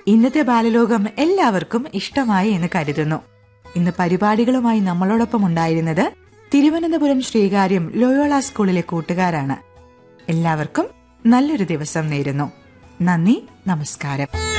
ഇന്നത്തെ ബാലലോകം എല്ലാവർക്കും ഇഷ്ടമായി എന്ന് കരുതുന്നു. ഇന്ന് പരിപാടികളുമായി നമ്മളോടൊപ്പം ഉണ്ടായിരുന്നത് തിരുവനന്തപുരം ശ്രീകാര്യം ലോയോള സ്കൂളിലെ കൂട്ടുകാരാണ്. എല്ലാവർക്കും നല്ലൊരു ദിവസം നേരുന്നു. നന്ദി, നമസ്കാരം.